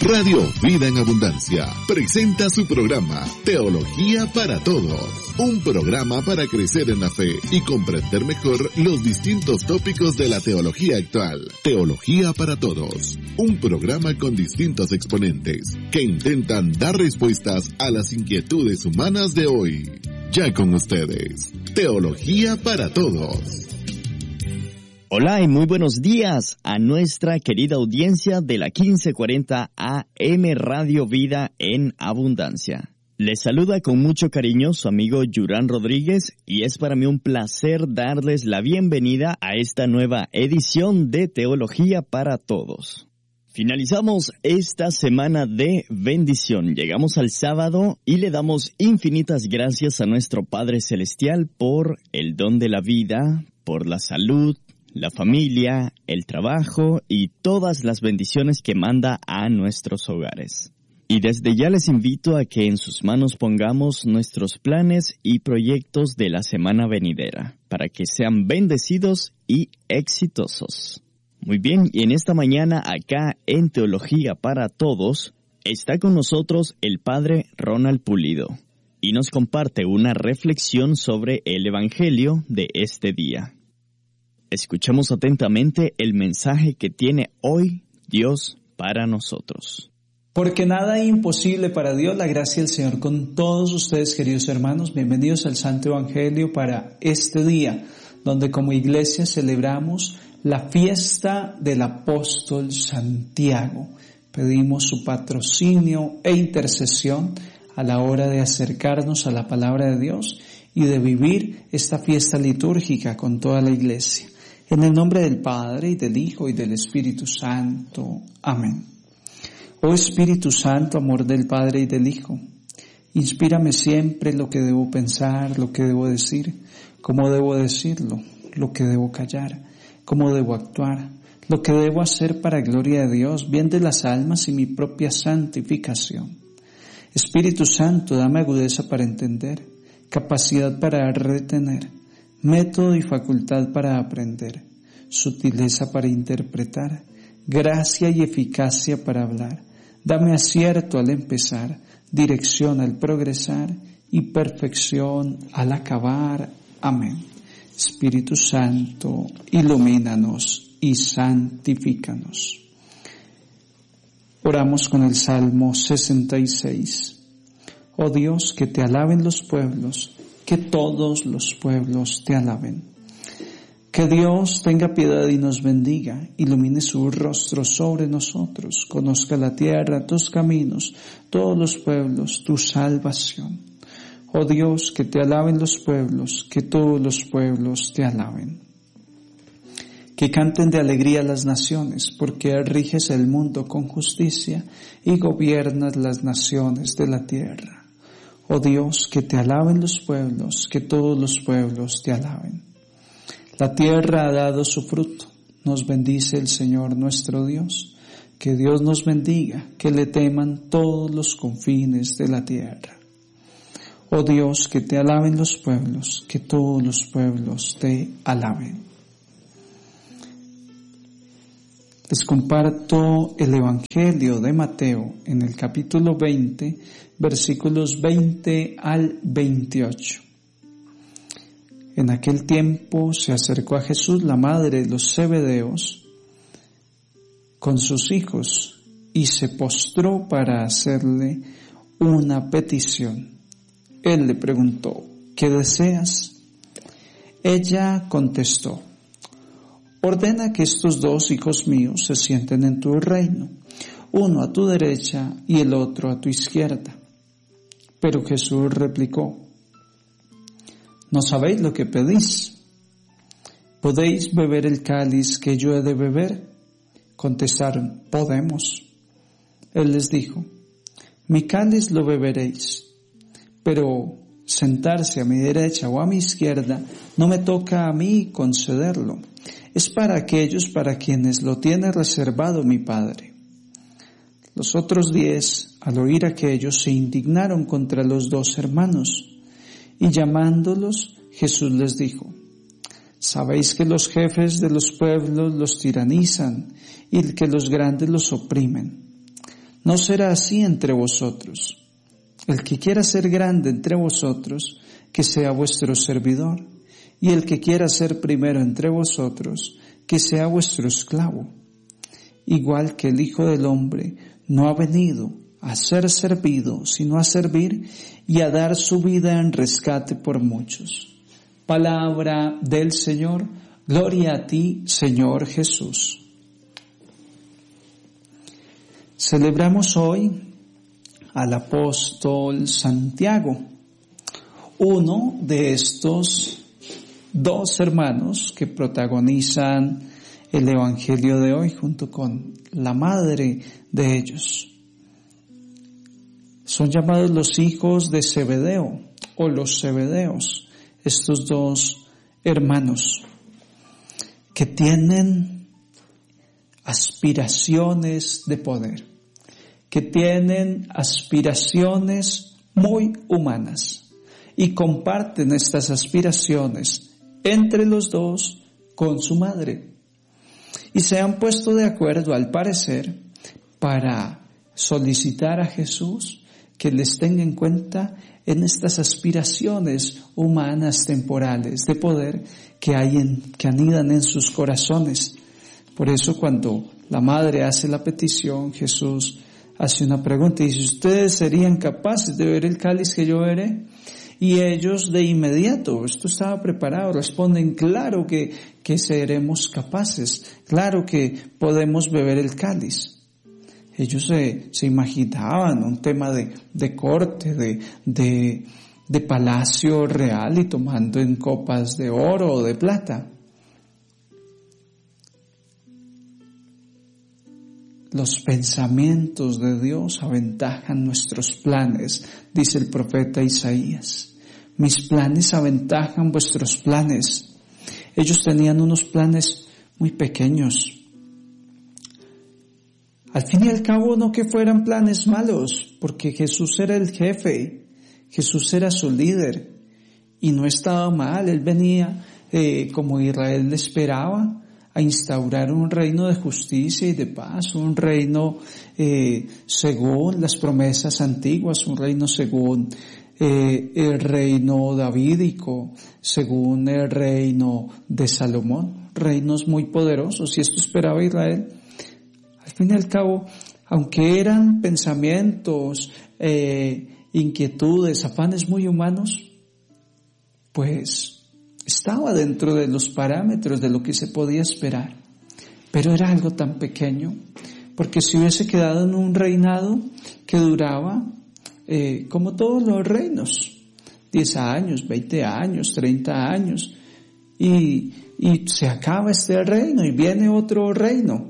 Radio Vida en Abundancia presenta su programa Teología para Todos, un programa para crecer en la fe y comprender mejor los distintos tópicos de la teología actual. Teología para Todos, un programa con distintos exponentes que intentan dar respuestas a las inquietudes humanas de hoy. Ya con ustedes, Teología para Todos. Hola y muy buenos días a nuestra querida audiencia de la 1540 AM Radio Vida en Abundancia. Les saluda con mucho cariño su amigo Yurán Rodríguez y es para mí un placer darles la bienvenida a esta nueva edición de Teología para Todos. Finalizamos esta semana de bendición. Llegamos al sábado y le damos infinitas gracias a nuestro Padre Celestial por el don de la vida, por la salud, la familia, el trabajo y todas las bendiciones que manda a nuestros hogares. Y desde ya les invito a que en sus manos pongamos nuestros planes y proyectos de la semana venidera, para que sean bendecidos y exitosos. Muy bien, y en esta mañana acá en Teología para Todos, está con nosotros el Padre Ronald Pulido, y nos comparte una reflexión sobre el Evangelio de este día. Escuchemos atentamente el mensaje que tiene hoy Dios para nosotros. Porque nada es imposible para Dios, la gracia del Señor con todos ustedes, queridos hermanos. Bienvenidos al Santo Evangelio para este día, donde como iglesia celebramos la fiesta del apóstol Santiago. Pedimos su patrocinio e intercesión a la hora de acercarnos a la palabra de Dios y de vivir esta fiesta litúrgica con toda la iglesia. En el nombre del Padre, y del Hijo, y del Espíritu Santo. Amén. Oh Espíritu Santo, amor del Padre y del Hijo, inspírame siempre lo que debo pensar, lo que debo decir, cómo debo decirlo, lo que debo callar, cómo debo actuar, lo que debo hacer para gloria de Dios, bien de las almas y mi propia santificación. Espíritu Santo, dame agudeza para entender, capacidad para retener, método y facultad para aprender, sutileza para interpretar, gracia y eficacia para hablar. Dame acierto al empezar, dirección al progresar y perfección al acabar. Amén. Espíritu Santo, ilumínanos y santifícanos. Oramos con el Salmo 66. Oh Dios, que te alaben los pueblos, que todos los pueblos te alaben. Que Dios tenga piedad y nos bendiga, ilumine su rostro sobre nosotros, conozca la tierra, tus caminos, todos los pueblos, tu salvación. Oh Dios, que te alaben los pueblos, que todos los pueblos te alaben. Que canten de alegría las naciones, porque riges el mundo con justicia y gobiernas las naciones de la tierra. Oh Dios, que te alaben los pueblos, que todos los pueblos te alaben. La tierra ha dado su fruto, nos bendice el Señor nuestro Dios. Que Dios nos bendiga, que le teman todos los confines de la tierra. Oh Dios, que te alaben los pueblos, que todos los pueblos te alaben. Les comparto el Evangelio de Mateo en el capítulo 20, versículos 20 al 28. En aquel tiempo se acercó a Jesús la madre de los Zebedeos con sus hijos y se postró para hacerle una petición. Él le preguntó, ¿qué deseas? Ella contestó, ordena que estos dos hijos míos se sienten en tu reino, uno a tu derecha y el otro a tu izquierda. Pero Jesús replicó, no sabéis lo que pedís. ¿Podéis beber el cáliz que yo he de beber? Contestaron, podemos. Él les dijo, mi cáliz lo beberéis, pero sentarse a mi derecha o a mi izquierda no me toca a mí concederlo. Es para aquellos para quienes lo tiene reservado mi Padre. Los otros 10, al oír aquello, se indignaron contra los dos hermanos, y llamándolos, Jesús les dijo, sabéis que los jefes de los pueblos los tiranizan y que los grandes los oprimen. No será así entre vosotros. El que quiera ser grande entre vosotros, que sea vuestro servidor, y el que quiera ser primero entre vosotros, que sea vuestro esclavo. Igual que el Hijo del Hombre no ha venido a ser servido, sino a servir y a dar su vida en rescate por muchos. Palabra del Señor. Gloria a ti, Señor Jesús. Celebramos hoy al apóstol Santiago, uno de estos dos hermanos que protagonizan el Evangelio de hoy junto con la madre de ellos. Son llamados los hijos de Zebedeo o los Zebedeos, estos dos hermanos que tienen aspiraciones de poder, que tienen aspiraciones muy humanas y comparten estas aspiraciones entre los dos con su madre. Y se han puesto de acuerdo, al parecer, para solicitar a Jesús que les tenga en cuenta en estas aspiraciones humanas temporales de poder que anidan en sus corazones. Por eso cuando la madre hace la petición, Jesús hace una pregunta y dice: ¿ustedes serían capaces de beber el cáliz que yo beberé? Y ellos de inmediato, esto estaba preparado, responden: claro que seremos capaces, claro que podemos beber el cáliz. Ellos se imaginaban un tema de corte, de palacio real y tomando en copas de oro o de plata. Los pensamientos de Dios aventajan nuestros planes, dice el profeta Isaías. Mis planes aventajan vuestros planes. Ellos tenían unos planes muy pequeños. Al fin y al cabo, no que fueran planes malos, porque Jesús era el jefe, Jesús era su líder, y no estaba mal. Él venía, como Israel le esperaba, a instaurar un reino de justicia y de paz, un reino según las promesas antiguas, un reino según el reino davídico, según el reino de Salomón, reinos muy poderosos, y esto esperaba Israel. Al fin y al cabo, aunque eran pensamientos, inquietudes, afanes muy humanos, pues estaba dentro de los parámetros de lo que se podía esperar. Pero era algo tan pequeño, porque si hubiese quedado en un reinado que duraba, como todos los reinos, 10 años, 20 años, 30 años, y se acaba este reino y viene otro reino.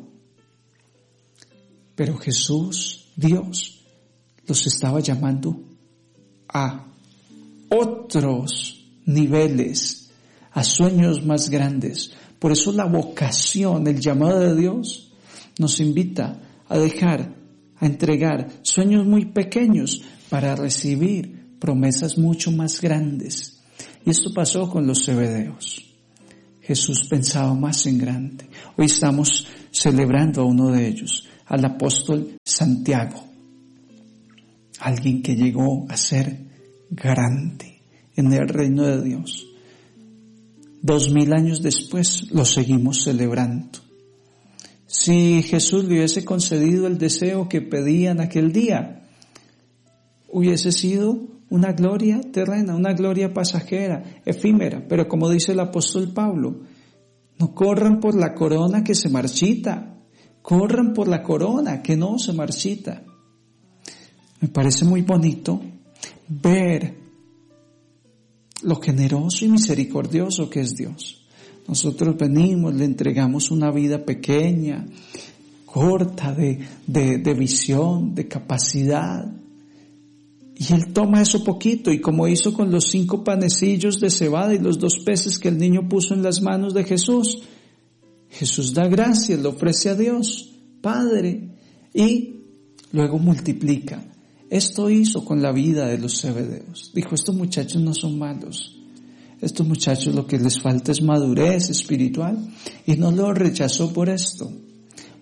Pero Jesús, Dios, los estaba llamando a otros niveles, a sueños más grandes. Por eso la vocación, el llamado de Dios, nos invita a dejar, a entregar sueños muy pequeños para recibir promesas mucho más grandes. Y esto pasó con los Zebedeos. Jesús pensaba más en grande. Hoy estamos celebrando a uno de ellos, al apóstol Santiago, alguien que llegó a ser grande en el reino de Dios. 2000 años después lo seguimos celebrando. Si Jesús le hubiese concedido el deseo que pedían aquel día, hubiese sido una gloria terrena, una gloria pasajera, efímera. Pero como dice el apóstol Pablo, no corran por la corona que se marchita, corran por la corona que no se marchita. Me parece muy bonito ver lo generoso y misericordioso que es Dios. Nosotros venimos, le entregamos una vida pequeña, corta de visión, de capacidad. Y Él toma eso poquito, y como hizo con los 5 panecillos de cebada y los 2 peces que el niño puso en las manos de Jesús, Jesús da gracias, lo ofrece a Dios, Padre, y luego multiplica. Esto hizo con la vida de los Zebedeos. Dijo: estos muchachos no son malos. Estos muchachos lo que les falta es madurez espiritual. Y no lo rechazó por esto.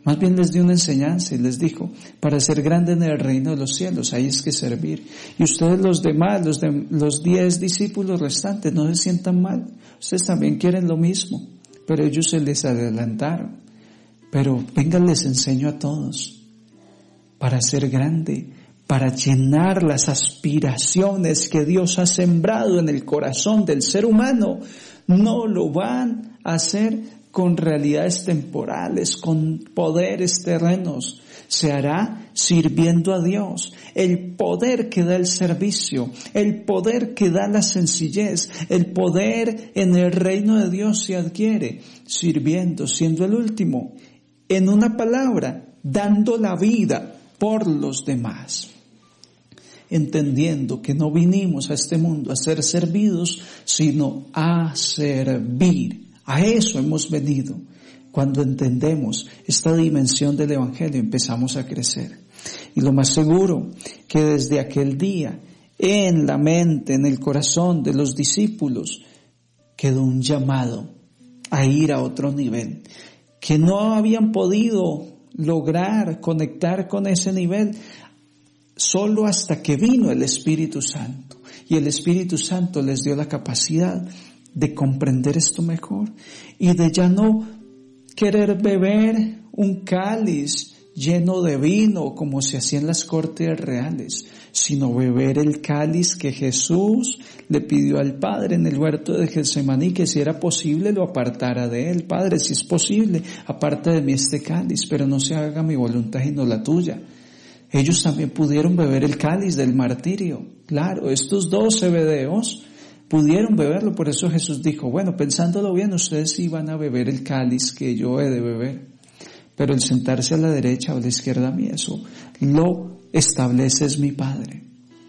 Más bien les dio una enseñanza y les dijo, para ser grande en el reino de los cielos hay es que servir. Y ustedes los demás, los 10 discípulos restantes, no se sientan mal. Ustedes también quieren lo mismo, pero ellos se les adelantaron. Pero vengan, les enseño a todos. Para ser grande, para llenar las aspiraciones que Dios ha sembrado en el corazón del ser humano, no lo van a hacer con realidades temporales, con poderes terrenos. Se hará sirviendo a Dios. El poder que da el servicio, el poder que da la sencillez, el poder en el reino de Dios se adquiere sirviendo, siendo el último. En una palabra, dando la vida por los demás. Entendiendo que no vinimos a este mundo a ser servidos, sino a servir. A eso hemos venido. Cuando entendemos esta dimensión del Evangelio, empezamos a crecer. Y lo más seguro, que desde aquel día, en la mente, en el corazón de los discípulos, quedó un llamado a ir a otro nivel, que no habían podido lograr conectar con ese nivel solo hasta que vino el Espíritu Santo. Y el Espíritu Santo les dio la capacidad de comprender esto mejor y de ya no querer beber un cáliz lleno de vino como se hacía en las cortes reales, sino beber el cáliz que Jesús le pidió al Padre en el huerto de Getsemaní, que si era posible lo apartara de él. Padre, si es posible, aparta de mí este cáliz, pero no se haga mi voluntad sino la tuya. Ellos también pudieron beber el cáliz del martirio. Claro, estos 2 zebedeos pudieron beberlo, por eso Jesús dijo, bueno, pensándolo bien, ustedes sí van a beber el cáliz que yo he de beber, pero el sentarse a la derecha o a la izquierda mía, eso lo establece es mi Padre.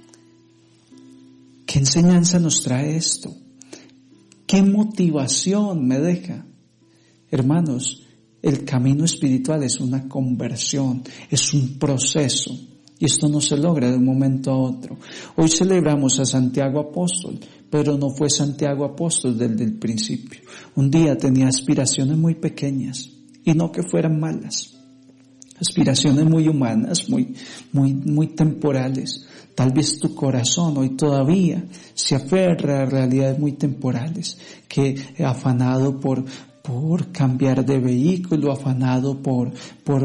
¿Qué enseñanza nos trae esto? ¿Qué motivación me deja? Hermanos, el camino espiritual es una conversión, es un proceso. Y esto no se logra de un momento a otro. Hoy celebramos a Santiago Apóstol, pero no fue Santiago Apóstol desde el principio. Un día tenía aspiraciones muy pequeñas, y no que fueran malas. Aspiraciones muy humanas, muy temporales. Tal vez tu corazón hoy todavía se aferra a realidades muy temporales, que afanado por cambiar de vehículo, afanado por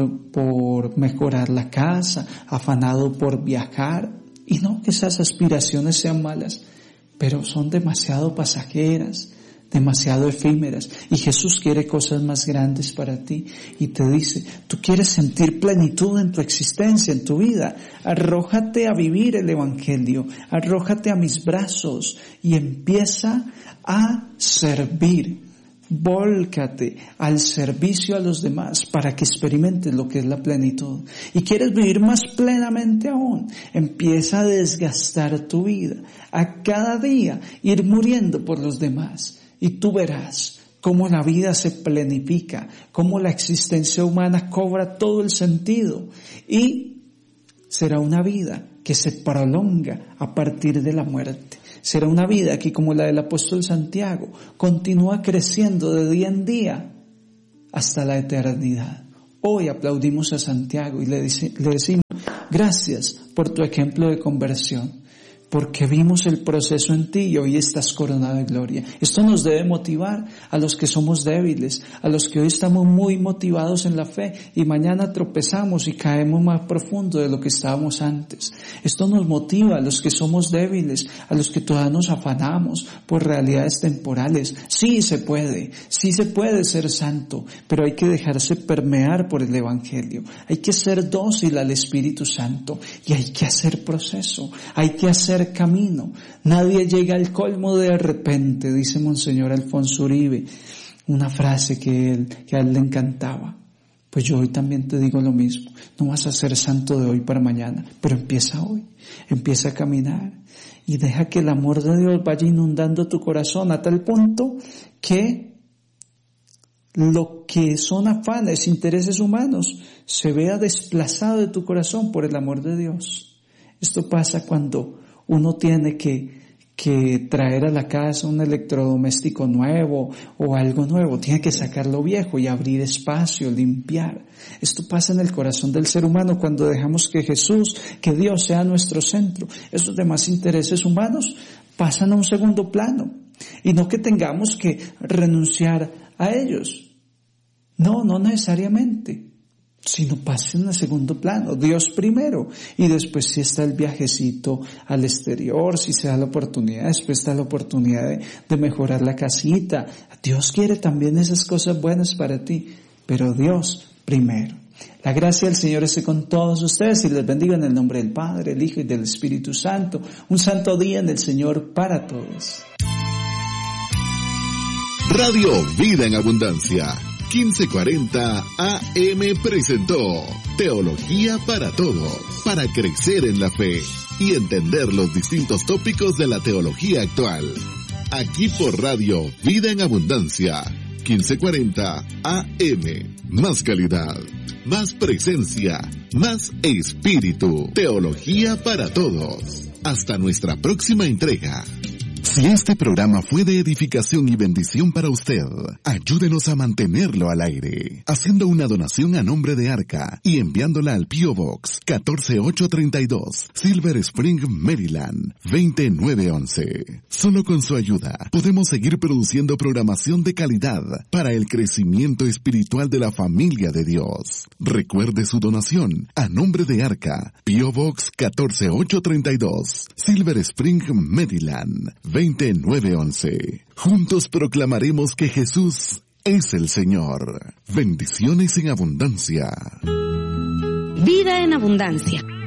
mejorar la casa, afanado por viajar. Y no que esas aspiraciones sean malas, pero son demasiado pasajeras, demasiado efímeras. Y Jesús quiere cosas más grandes para ti y te dice, tú quieres sentir plenitud en tu existencia, en tu vida, arrójate a vivir el Evangelio, arrójate a mis brazos y empieza a servir. Vólcate al servicio a los demás para que experimentes lo que es la plenitud. Y quieres vivir más plenamente aún, empieza a desgastar tu vida, a cada día ir muriendo por los demás. Y tú verás cómo la vida se plenifica, cómo la existencia humana cobra todo el sentido. Y será una vida que se prolonga a partir de la muerte. Será una vida que, como la del apóstol Santiago, continúa creciendo de día en día hasta la eternidad. Hoy aplaudimos a Santiago y le decimos, gracias por tu ejemplo de conversión, porque vimos el proceso en ti y hoy estás coronado de gloria. Esto nos debe motivar a los que somos débiles, a los que hoy estamos muy motivados en la fe y mañana tropezamos y caemos más profundo de lo que estábamos antes. Esto nos motiva a los que somos débiles, a los que todavía nos afanamos por realidades temporales. Sí se puede ser santo, pero hay que dejarse permear por el Evangelio. Hay que ser dócil al Espíritu Santo y hay que hacer proceso, hay que hacer camino. Nadie llega al colmo de repente, dice Monseñor Alfonso Uribe, una frase que a él le encantaba. Pues yo hoy también te digo lo mismo, no vas a ser santo de hoy para mañana, pero empieza hoy, empieza a caminar y deja que el amor de Dios vaya inundando tu corazón a tal punto que lo que son afanes, intereses humanos, se vea desplazado de tu corazón por el amor de Dios. Esto pasa cuando uno tiene que que traer a la casa un electrodoméstico nuevo o algo nuevo. Tiene que sacar lo viejo y abrir espacio, limpiar. Esto pasa en el corazón del ser humano cuando dejamos que Jesús, que Dios sea nuestro centro. Esos demás intereses humanos pasan a un segundo plano. Y no que tengamos que renunciar a ellos. No necesariamente. Sino pasen a segundo plano, Dios primero, y después si está el viajecito al exterior, si se da la oportunidad, después está la oportunidad de mejorar la casita. Dios quiere también esas cosas buenas para ti, pero Dios primero. La gracia del Señor esté con todos ustedes y les bendiga en el nombre del Padre, el Hijo y del Espíritu Santo. Un santo día en el Señor para todos. Radio Vida en Abundancia 1540 AM presentó Teología para Todos, para crecer en la fe y entender los distintos tópicos de la teología actual. Aquí por Radio Vida en Abundancia 1540 AM. Más calidad, más presencia, más espíritu. Teología para Todos. Hasta nuestra próxima entrega. Si este programa fue de edificación y bendición para usted, ayúdenos a mantenerlo al aire, haciendo una donación a nombre de Arca y enviándola al P.O. Box 14832, Silver Spring, Maryland, 20911. Solo con su ayuda podemos seguir produciendo programación de calidad para el crecimiento espiritual de la familia de Dios. Recuerde su donación a nombre de Arca, P.O. Box 14832, Silver Spring, Maryland, 20911. Juntos proclamaremos que Jesús es el Señor. Bendiciones en abundancia. Vida en abundancia.